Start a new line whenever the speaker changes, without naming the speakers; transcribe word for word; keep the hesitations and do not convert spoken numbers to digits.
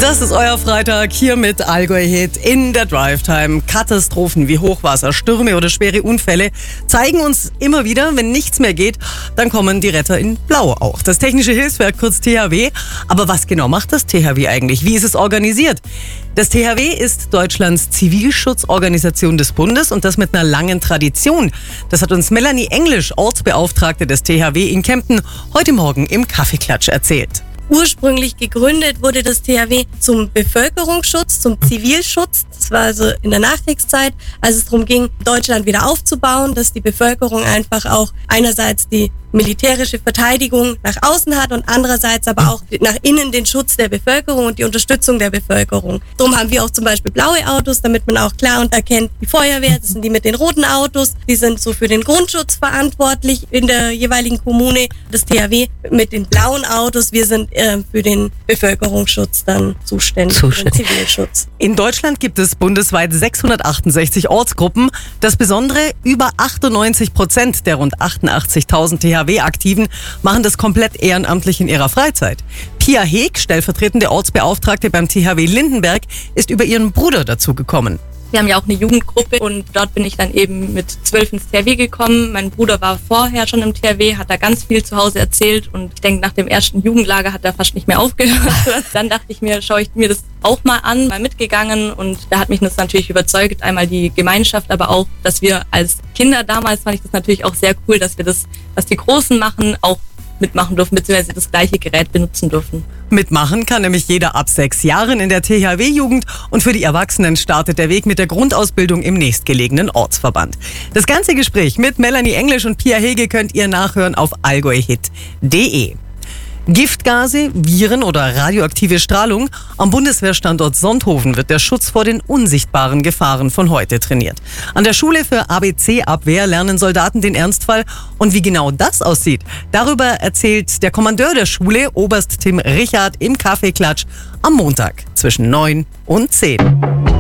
Das ist euer Freitag hier mit Allgäu Hit in der Drive-Time. Katastrophen wie Hochwasser, Stürme oder schwere Unfälle zeigen uns immer wieder, wenn nichts mehr geht, dann kommen die Retter in Blau auch. Das Technische Hilfswerk, kurz T H W. Aber was genau macht das T H W eigentlich? Wie ist es organisiert? Das T H W ist Deutschlands Zivilschutzorganisation des Bundes und das mit einer langen Tradition. Das hat uns Melanie Englisch, Ortsbeauftragte des T H W in Kempten, heute Morgen im Kaffeeklatsch erzählt.
Ursprünglich gegründet wurde das T H W zum Bevölkerungsschutz, zum Zivilschutz. Das war also in der Nachkriegszeit, als es darum ging, Deutschland wieder aufzubauen, dass die Bevölkerung einfach auch einerseits die militärische Verteidigung nach außen hat und andererseits aber auch nach innen den Schutz der Bevölkerung und die Unterstützung der Bevölkerung. Darum haben wir auch zum Beispiel blaue Autos, damit man auch klar und erkennt, die Feuerwehr, das sind die mit den roten Autos, die sind so für den Grundschutz verantwortlich in der jeweiligen Kommune. Das T H W mit den blauen Autos, wir sind äh, für den Bevölkerungsschutz dann zuständig, zuständig. Für den Zivilschutz.
In Deutschland gibt es bundesweit sechshundertachtundsechzig Ortsgruppen. Das Besondere, über achtundneunzig Prozent der rund achtundachtzigtausend T H W-Aktiven machen das komplett ehrenamtlich in ihrer Freizeit. Pia Heeg, stellvertretende Ortsbeauftragte beim T H W Lindenberg, ist über ihren Bruder dazugekommen.
Wir haben ja auch eine Jugendgruppe und dort bin ich dann eben mit zwölf ins T H W gekommen. Mein Bruder war vorher schon im T H W, hat da ganz viel zu Hause erzählt und ich denke, nach dem ersten Jugendlager hat er fast nicht mehr aufgehört. Dann dachte ich mir, schaue ich mir das auch mal an, mal mitgegangen und da hat mich das natürlich überzeugt. Einmal die Gemeinschaft, aber auch, dass wir als Kinder damals, fand ich das natürlich auch sehr cool, dass wir das, was die Großen machen, auch mitmachen dürfen, beziehungsweise das gleiche Gerät benutzen dürfen.
Mitmachen kann nämlich jeder ab sechs Jahren in der T H W-Jugend und für die Erwachsenen startet der Weg mit der Grundausbildung im nächstgelegenen Ortsverband. Das ganze Gespräch mit Melanie Englisch und Pia Hege könnt ihr nachhören auf allgäuhit punkt de. Giftgase, Viren oder radioaktive Strahlung. Am Bundeswehrstandort Sonthofen wird der Schutz vor den unsichtbaren Gefahren von heute trainiert. An der Schule für A B C-Abwehr lernen Soldaten den Ernstfall. Und wie genau das aussieht, darüber erzählt der Kommandeur der Schule, Oberst Tim Richard, im Kaffeeklatsch am Montag zwischen neun und zehn.